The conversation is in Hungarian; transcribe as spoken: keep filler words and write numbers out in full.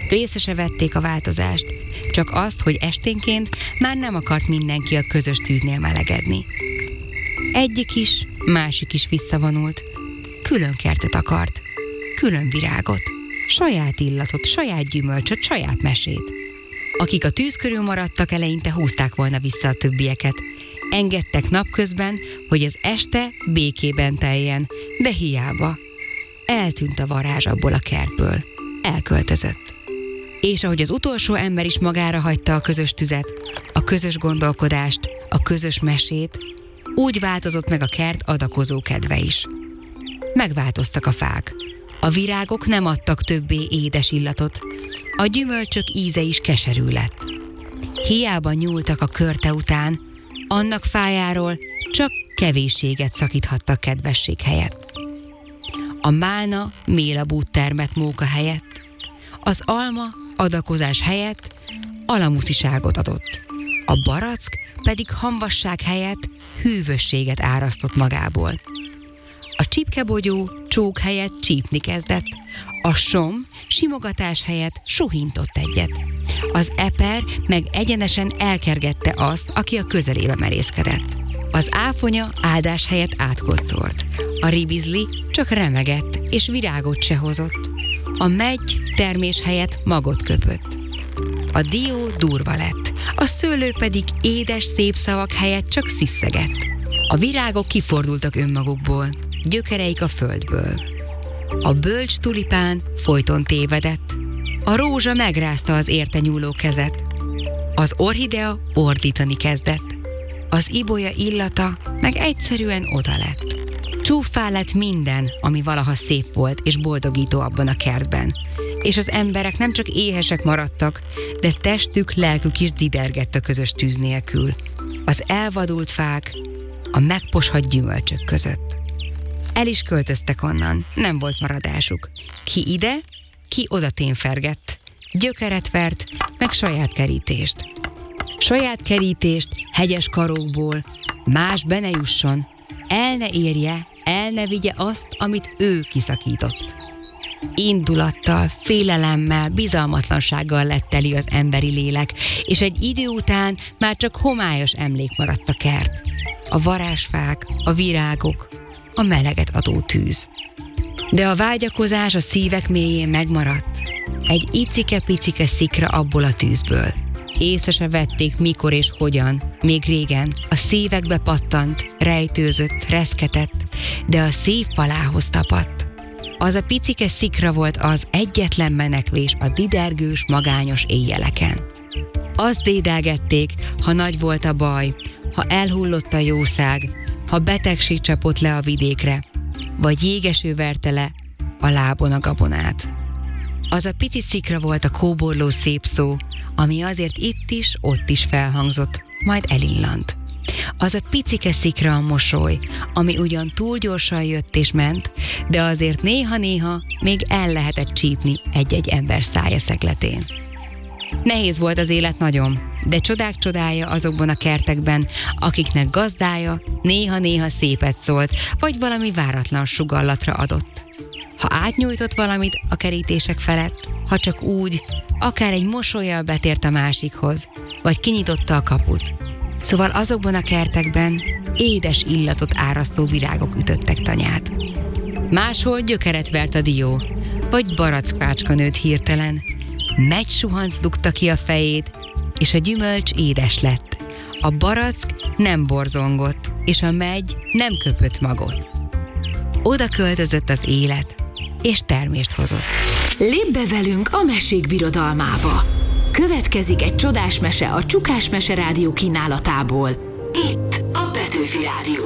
Észre se vették a változást, csak azt, hogy esténként már nem akart mindenki a közös tűznél melegedni. Egyik is, másik is visszavonult. Külön kertet akart, külön virágot, saját illatot, saját gyümölcsöt, saját mesét. Akik a tűz körül maradtak, eleinte húzták volna vissza a többieket. Engedtek napközben, hogy az este békében teljen, de hiába. Eltűnt a varázs abból a kertből. Elköltözött. És ahogy az utolsó ember is magára hagyta a közös tüzet, a közös gondolkodást, a közös mesét, úgy változott meg a kert adakozó kedve is. Megváltoztak a fák. A virágok nem adtak többé édes illatot, a gyümölcsök íze is keserű lett. Hiába nyúltak a körte után, annak fájáról csak kevésséget szakíthattak kedvesség helyett. A málna mélabút termett móka helyett, az alma adakozás helyett alamusziságot adott. A barack pedig hamvasság helyett hűvösséget árasztott magából. A csipkebogyó csók helyett csípni kezdett, a som simogatás helyett suhintott egyet. Az eper meg egyenesen elkergette azt, aki a közelébe merészkedett. Az áfonya áldás helyett átkocolt. A ribizli csak remegett, és virágot se hozott. A megy termés helyett magot köpött. A dió durva lett, a szőlő pedig édes szép szavak helyett csak sziszegett. A virágok kifordultak önmagukból, gyökereik a földből. A bölcs tulipán folyton tévedett, a rózsa megrázta az érte nyúló kezet. Az orchidea ordítani kezdett, az ibolya illata meg egyszerűen oda lett. Csúffá lett minden, ami valaha szép volt és boldogító abban a kertben. És az emberek nem csak éhesek maradtak, de testük, lelkük is didergett a közös tűz nélkül. Az elvadult fák a megposhat gyümölcsök között. El is költöztek onnan, nem volt maradásuk. Ki ide, ki oda témfergett. Gyökeret vert, meg saját kerítést. Saját kerítést hegyes karókból, más be ne jusson, el ne érje, el ne vigye azt, amit ő kiszakított. Indulattal, félelemmel, bizalmatlansággal lett teli az emberi lélek, és egy idő után már csak homályos emlék maradt a kert. A varázsfák, a virágok, a meleget adó tűz. De a vágyakozás a szívek mélyén megmaradt. Egy icike-picike szikra abból a tűzből. Észre se vették, mikor és hogyan. Még régen a szívekbe pattant, rejtőzött, reszketett, de a szív falához tapadt. Az a picike szikra volt az egyetlen menekvés a didergős, magányos éjjeleken. Azt dédelgették, ha nagy volt a baj, ha elhullott a jószág, ha betegség csapott le a vidékre, vagy jégeső verte le a lábon a gabonát. Az a pici szikra volt a kóborló szép szó, ami azért itt is, ott is felhangzott, majd elillant. Az a picike szikra a mosoly, ami ugyan túl gyorsan jött és ment, de azért néha-néha még el lehetett csípni egy-egy ember szája szegletén. Nehéz volt az élet nagyon, de csodák csodája azokban a kertekben, akiknek gazdája néha-néha szépet szólt, vagy valami váratlan sugallatra adott. Ha átnyújtott valamit a kerítések felett, ha csak úgy, akár egy mosollyal betért a másikhoz, vagy kinyitotta a kaput. Szóval azokban a kertekben édes illatot árasztó virágok ütöttek tanyát. Máshol gyökeret vert a dió, vagy barackfácska nőtt hirtelen. Megy suhanc dugta ki a fejét, és a gyümölcs édes lett. A barack nem borzongott, és a megy nem köpött magot. Oda költözött az élet, és termést hozott. Lépj be velünk a mesék birodalmába! Következik egy csodás mese a Csukás Mese Rádió kínálatából. Itt a Petőfi Rádióban.